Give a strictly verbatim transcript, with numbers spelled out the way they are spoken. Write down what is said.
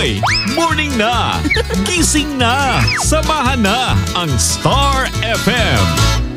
Hoy! Morning na! Gising na! Samahan na ang Star F M!